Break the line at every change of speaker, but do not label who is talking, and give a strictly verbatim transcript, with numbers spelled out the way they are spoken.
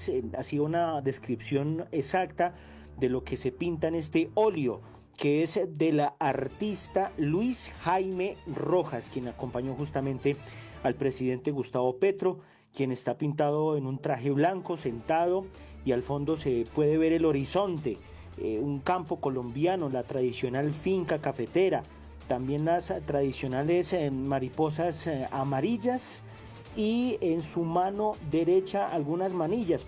Rojas eh, hacía una descripción exacta de lo que se pinta en este óleo, que es de la artista Luis Jaime Rojas, quien acompañó justamente al presidente Gustavo Petro, quien está pintado en un traje blanco, sentado, y al fondo se puede ver el horizonte, eh, un campo colombiano, la tradicional finca cafetera, también las tradicionales eh, mariposas eh, amarillas, y en su mano derecha algunas manillas.